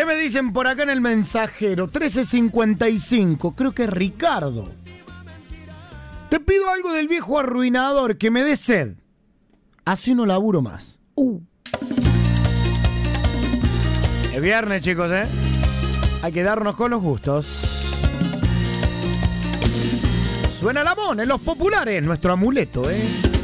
¿Qué me dicen por acá en el mensajero? 13:55, creo que es Ricardo. Te pido algo del viejo arruinador, que me dé sed. Así no laburo más. Es viernes, chicos, ¿eh? Hay que darnos con los gustos. Suena la Mon en los populares, nuestro amuleto, ¿eh?